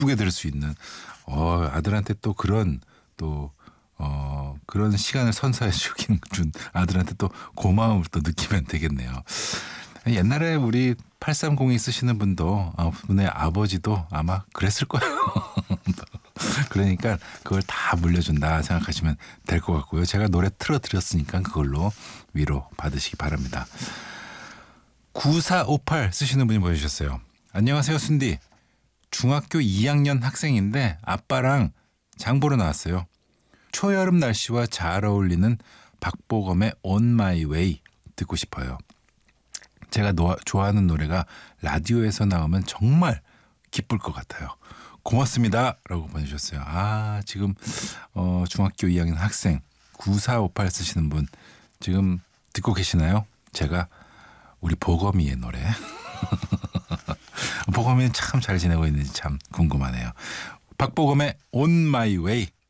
기쁘게 들을 수 있는 아들한테 또 그런 그런 시간을 선사해 준 아들한테 또 고마움을 또 느끼면 되겠네요. 옛날에 우리 8302 쓰시는 분의 아버지도 아마 그랬을 거예요. 그러니까 그걸 다 물려준다 생각하시면 될 것 같고요. 제가 노래 틀어드렸으니까 그걸로 위로 받으시기 바랍니다. 9458 쓰시는 분이 보내주셨어요. 안녕하세요, 순디. 중학교 2학년 학생인데 아빠랑 장 보러 나왔어요. 초여름 날씨와 잘 어울리는 박보검의 On My Way 듣고 싶어요. 제가 좋아하는 노래가 라디오에서 나오면 정말 기쁠 것 같아요. 고맙습니다. 라고 보내주셨어요. 지금 중학교 2학년 학생 9458 쓰시는 분 지금 듣고 계시나요? 제가 우리 보검이의 노래 보검이는 참 잘 지내고 있는지 참 궁금하네요. 박보검의 On My Way